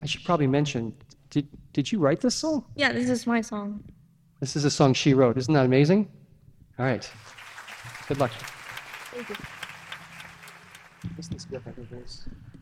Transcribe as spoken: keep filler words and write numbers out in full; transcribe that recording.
I should probably mention, did, did you write this song? Yeah, this is my song. This is a song she wrote. Isn't that amazing? All right. Good luck. Thank you. This is good, I think, Grace.